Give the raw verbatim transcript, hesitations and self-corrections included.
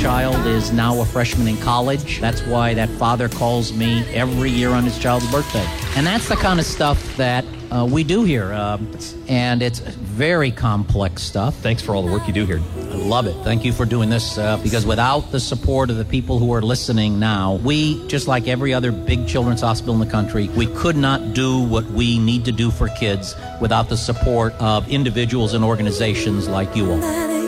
child is now a freshman in college. That's why that father calls me every year on his child's birthday. And that's the kind of stuff that uh, we do here. Uh, and it's very complex stuff. Thanks for all the work you do here. I love it. Thank you for doing this, uh, because without the support of the people who are listening now, we, just like every other big children's hospital in the country, we could not do what we need to do for kids without the support of individuals and organizations like you all.